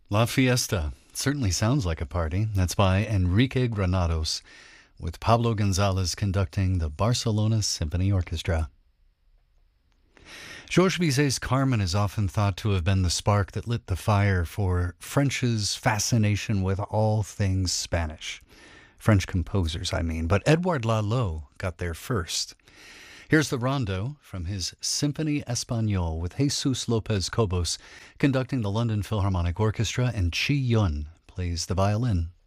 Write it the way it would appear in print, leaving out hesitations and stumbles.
La Fiesta. Certainly sounds like a party. That's by Enrique Granados, with Pablo Gonzalez conducting the Barcelona Symphony Orchestra. Georges Bizet's Carmen is often thought to have been the spark that lit the fire for French's fascination with all things Spanish. French composers, I mean. But Edouard Lalo got there first. Here's the rondo from his Symphony Espagnole with Jesus Lopez Cobos conducting the London Philharmonic Orchestra, and Chi Yun plays the violin.